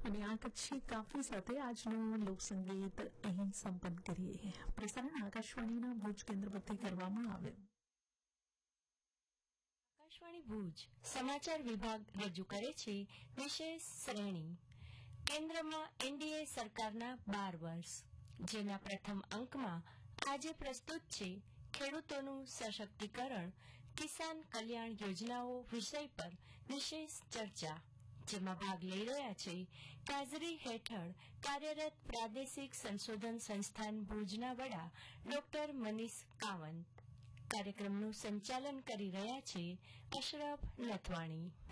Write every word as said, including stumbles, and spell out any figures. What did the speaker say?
અને આ કચ્છી કાફી સાથે આજનું લોકસંગીત અહીં સંપન્ન કરીએ. પ્રસારણ આકાશવાણીના ભુજ કેન્દ્ર પરથી કરવામાં આવ્યું. આકાશવાણી ભુજ સમાચાર વિભાગ રજૂ કરે છે વિશેષ શ્રેણી. કેન્દ્રમાં એનડીએ સરકારના બાર વર્ષ, જેના પ્રથમ અંકમાં આજે પ્રસ્તુત છે ખેડૂતોનું સશક્તિકરણ, કિસાન કલ્યાણ યોજનાઓ વિષય પર વિશેષ ચર્ચા, જેમાં ભાગ લઈ રહ્યા છે કાઝરી હેઠળ કાર્યરત પ્રાદેશિક સંશોધન સંસ્થાન ભુજના વડા ડોક્ટર મનીષ કાવંત. કાર્યક્રમનું સંચાલન કરી રહ્યા છે અશરફ નથવાણી.